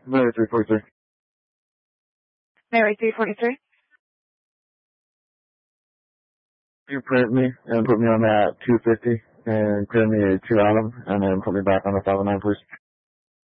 Mary 343. Mary 343. You print me and put me on that 250 and print me a 2 Atom and then put me back on the 509, please.